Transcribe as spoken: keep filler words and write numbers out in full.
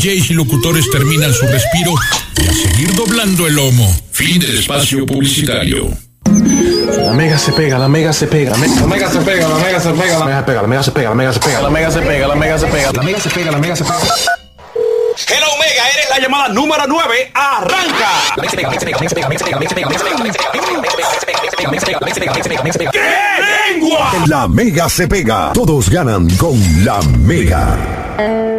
Js y locutores terminan su respiro y a seguir doblando el lomo. Fin del espacio publicitario. La mega se pega, la mega se pega, la mega se pega, la mega se pega, la mega se pega, la mega se pega, la mega se pega, la mega se pega, la mega se pega, la mega se pega, la mega se pega. Hello Mega, eres la llamada número nueve. ¡Arranca! ¡Qué lengua! La mega se pega. Todos ganan con la mega.